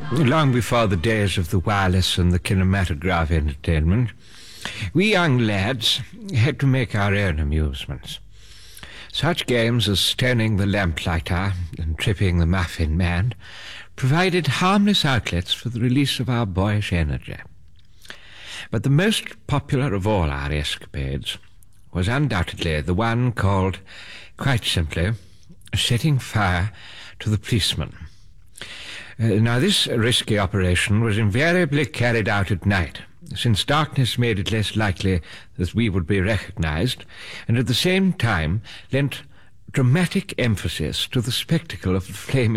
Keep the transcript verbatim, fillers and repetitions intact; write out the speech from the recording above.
Long before the days of the wireless and the kinematograph entertainment, we young lads had to make our own amusements. Such games as stoning the lamplighter and tripping the muffin man provided harmless outlets for the release of our boyish energy. But the most popular of all our escapades was undoubtedly the one called, quite simply, setting fire to the policeman. Uh, now, this risky operation was invariably carried out at night, since darkness made it less likely that we would be recognized, and at the same time lent dramatic emphasis to the spectacle of the flaming